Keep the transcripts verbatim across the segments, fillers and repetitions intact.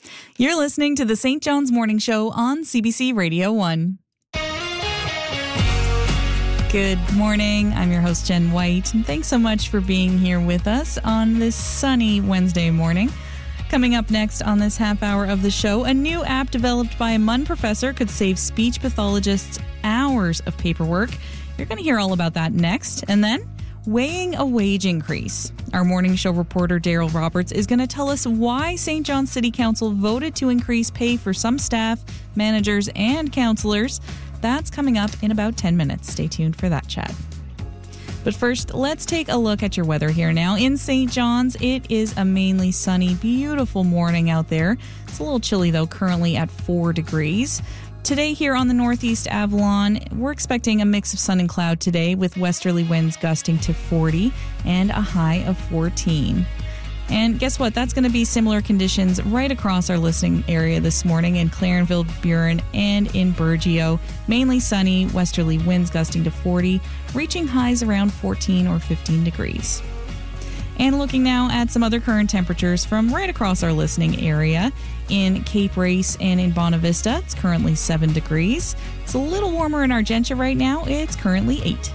You're listening to the Saint John's Morning Show on C B C Radio one. Good morning. I'm your host, Jen White, and thanks so much for being here with us on this sunny Wednesday morning. Coming up next on this half hour of the show, a new app developed by a M U N professor could save speech pathologists hours of paperwork. You're going to hear all about that next. And then, weighing a wage increase. Our morning show reporter, Daryl Roberts, is going to tell us why Saint John City Council voted to increase pay for some staff, managers, and counselors. That's coming up in about ten minutes. Stay tuned for that chat. But first, let's take a look at your weather here now. In Saint John's, it is a mainly sunny, beautiful morning out there. It's a little chilly, though, currently at four degrees. Today here on the Northeast Avalon, we're expecting a mix of sun and cloud today with westerly winds gusting to forty and a high of fourteen. And guess what? That's going to be similar conditions right across our listening area this morning in Clarenville, Burin, and in Burgeo. Mainly sunny, westerly winds gusting to forty, reaching highs around fourteen or fifteen degrees. And looking now at some other current temperatures from right across our listening area. In Cape Race and in Bonavista, it's currently seven degrees. It's a little warmer in Argentia right now. It's currently eight.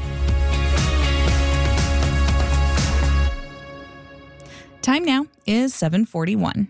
Time now is seven forty-one.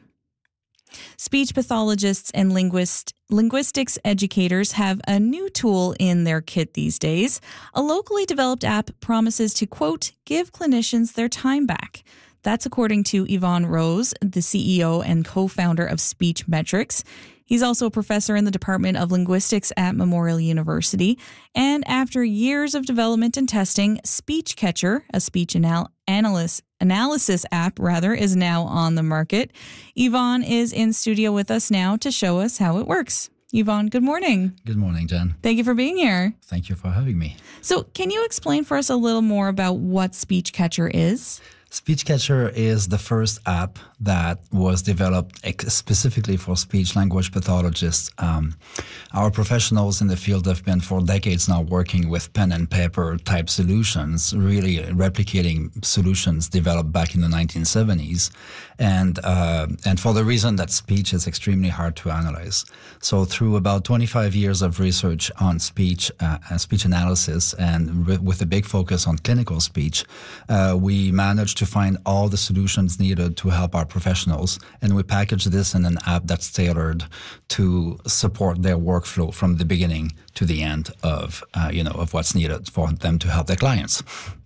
Speech pathologists and linguist, linguistics educators have a new tool in their kit these days. A locally developed app promises to, quote, give clinicians their time back. That's according to Yvonne Rose, the C E O and co-founder of Speech Metrics. He's also a professor in the Department of Linguistics at Memorial University. And after years of development and testing, Speech Catcher, a speech anal- analyst, analysis app, rather, is now on the market. Yvonne is in studio with us now to show us how it works. Yvonne, good morning. Good morning, Jen. Thank you for being here. Thank you for having me. So can you explain for us a little more about what Speech Catcher is? Speech Catcher is the first app that was developed ex- specifically for speech language pathologists. Um, our professionals in the field have been for decades now working with pen and paper type solutions, really replicating solutions developed back in the nineteen seventies, and uh, and for the reason that speech is extremely hard to analyze. So through about twenty-five years of research on speech, uh, and speech analysis, and re- with a big focus on clinical speech, uh, we managed to to find all the solutions needed to help our professionals, and we package this in an app that's tailored to support their workflow from the beginning to the end of, uh, you know, of what's needed for them to help their clients.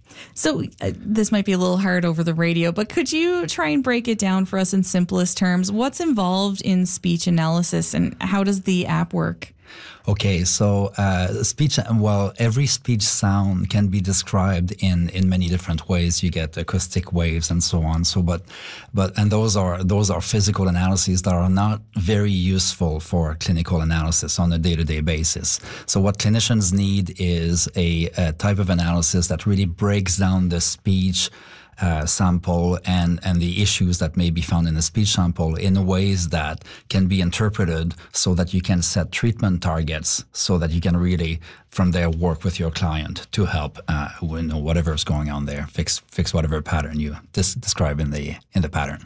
So uh, this might be a little hard over the radio, but could you try and break it down for us in simplest terms? What's involved in speech analysis and how does the app work? Okay, so uh, speech, well, every speech sound can be described in, in many different ways. You get acoustic waves and so on. So, but, but, and those are, those are physical analyses that are not very useful for clinical analysis on a day-to-day basis. So what clinicians need is a, a type of analysis that really breaks down the speech Uh, sample and, and the issues that may be found in the speech sample in ways that can be interpreted so that you can set treatment targets so that you can really, from there, work with your client to help, uh, you know, whatever's going on there, fix fix whatever pattern you dis- describe in the in the pattern.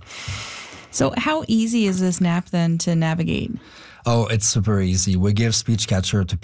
So how easy is this app then to navigate? Oh, it's super easy. We give Speech Catcher to